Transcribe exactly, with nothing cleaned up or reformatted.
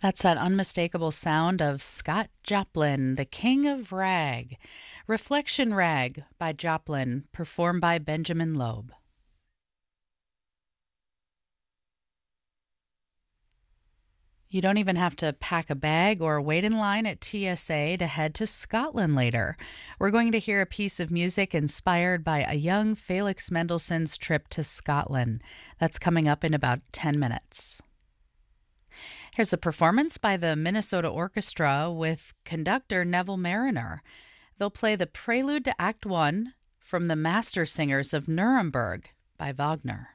That's that unmistakable sound of Scott Joplin, the king of rag. Reflection Rag by Joplin, performed by Benjamin Loeb. You don't even have to pack a bag or wait in line at T S A to head to Scotland later. We're going to hear a piece of music inspired by a young Felix Mendelssohn's trip to Scotland. That's coming up in about ten minutes. Here's a performance by the Minnesota Orchestra with conductor Neville Mariner. They'll play the prelude to Act One from The Master Singers of Nuremberg by Wagner.